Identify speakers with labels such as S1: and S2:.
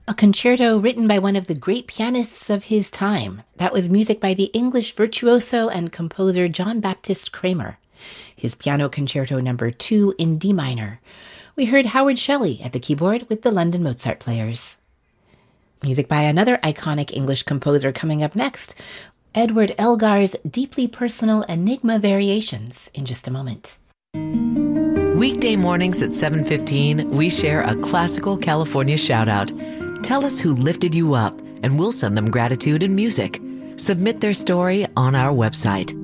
S1: A concerto written by one of the great pianists of his time. That was music by the English virtuoso and composer John Baptist Kramer. His Piano Concerto No. 2 in D minor. We heard Howard Shelley at the keyboard with the London Mozart Players. Music by another iconic English composer coming up next, Edward Elgar's deeply personal Enigma Variations, in just a moment.
S2: Weekday mornings at 7:15, we share a classical California shout-out. Tell us who lifted you up, and we'll send them gratitude and music. Submit their story on our website.